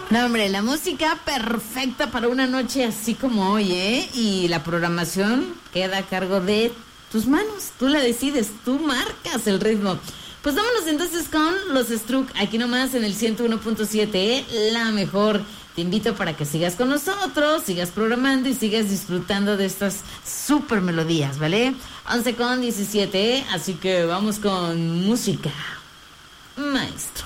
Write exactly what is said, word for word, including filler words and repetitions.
No, hombre, la música perfecta para una noche así como hoy, ¿eh? Y la programación queda a cargo de tus manos. Tú la decides, tú marcas el ritmo. Pues vámonos entonces con los Struck, aquí nomás en el ciento uno punto siete, ¿eh? La mejor. Te invito para que sigas con nosotros, sigas programando y sigas disfrutando de estas super melodías, ¿vale? once con diecisiete, ¿eh? Así que vamos con música. Maestro.